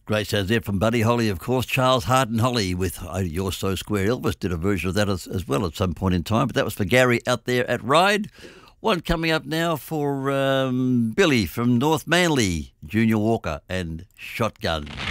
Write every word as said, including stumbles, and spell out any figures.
Great sounds there from Buddy Holly, of course. Charles Hardin Holly with oh, You're So Square. Elvis did a version of that as, as well at some point in time, but that was for Gary out there at Ryde. One coming up now for um, Billy from North Manly, Junior Walker and Shotgun.